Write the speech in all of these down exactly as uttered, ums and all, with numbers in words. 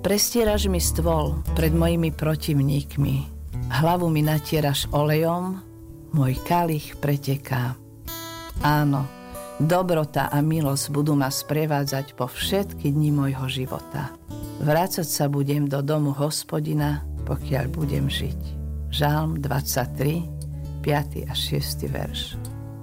Prestieraš mi stôl pred mojimi protivníkmi, hlavu mi natieraš olejom, môj kalich preteká. Áno, dobrota a milosť budú ma sprevádzať po všetky dni môjho života. Vrácať sa budem do domu Hospodina, pokiaľ budem žiť. Žalm dvadsaťtri, piaty a šiesty verš.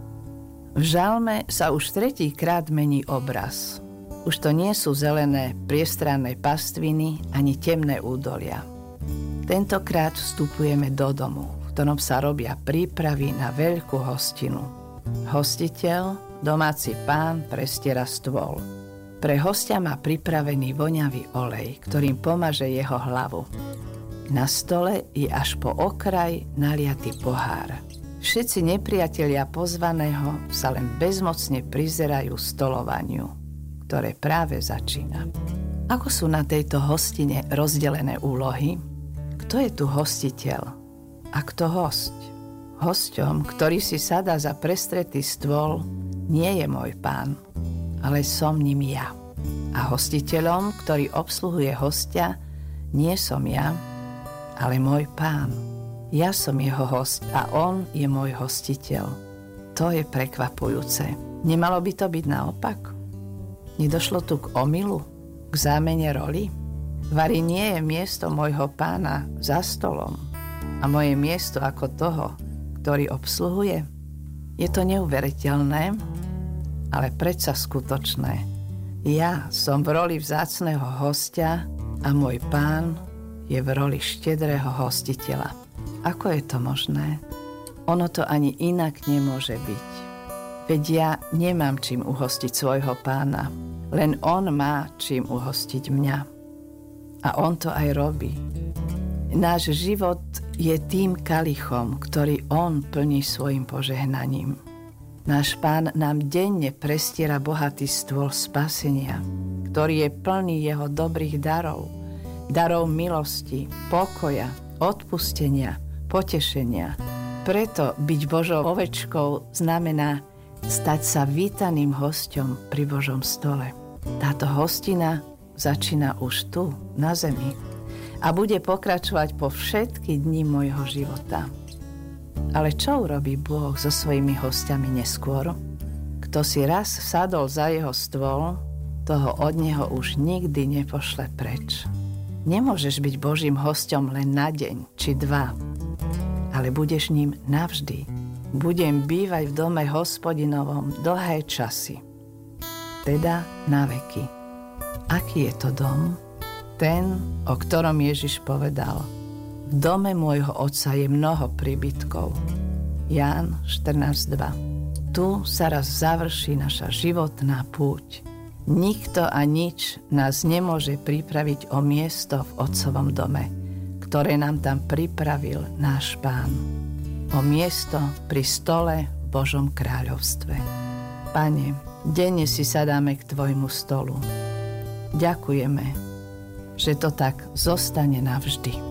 V žalme sa už tretíkrát mení obraz. Už to nie sú zelené priestranné pastviny ani temné údolia. Tentokrát vstupujeme do domu, v ktorom sa robia prípravy na veľkú hostinu. Hostiteľ, domáci pán, prestiera stôl. Pre hostia má pripravený voňavý olej, ktorým pomaže jeho hlavu. Na stole je až po okraj naliatý pohár. Všetci nepriatelia pozvaného sa len bezmocne prizerajú stolovaniu, ktoré práve začína. Ako sú na tejto hostine rozdelené úlohy? Kto je tu hostiteľ a kto hosť? Hosťom, ktorý si sadá za prestretý stôl, nie je môj pán, ale som ním ja. A hostiteľom, ktorý obsluhuje hostia, nie som ja, ale môj pán. Ja som jeho hosť a on je môj hostiteľ. To je prekvapujúce. Nemalo by to byť naopak? Nedošlo tu k omylu, k zámene roli? Vari nie je miesto môjho pána za stolom a moje miesto ako toho, ktorý obsluhuje. Je to neuveriteľné, ale predsa skutočné. Ja som v roli vzácneho hostia a môj pán je v roli štedrého hostiteľa. Ako je to možné? Ono to ani inak nemôže byť. Veď ja nemám čím uhostiť svojho pána, len on má čím uhostiť mňa. A on to aj robí. Náš život je tým kalichom, ktorý on plní svojim požehnaním. Náš pán nám denne prestiera bohatý stôl spasenia, ktorý je plný jeho dobrých darov, darov milosti, pokoja, odpustenia, potešenia. Preto byť Božou ovečkou znamená stať sa vítaným hosťom pri Božom stole. Táto hostina začína už tu, na zemi, a bude pokračovať po všetky dni môjho života. Ale čo urobí Boh so svojimi hostiami neskôr? Kto si raz sadol za jeho stôl, toho od neho už nikdy nepošle preč. Nemôžeš byť Božím hosťom len na deň či dva, ale budeš ním navždy. Budem bývať v dome Hospodinovom dlhé časy, teda na veky. Aký je to dom? Ten, o ktorom Ježiš povedal: v dome môjho otca je mnoho príbytkov. Ján štrnásť dva. Tu sa raz završí naša životná púť. Nikto a nič nás nemôže pripraviť o miesto v otcovom dome, ktoré nám tam pripravil náš Pán. O miesto pri stole v Božom kráľovstve. Pane, denne si sadáme k tvojmu stolu. Ďakujeme, že to tak zostane navždy.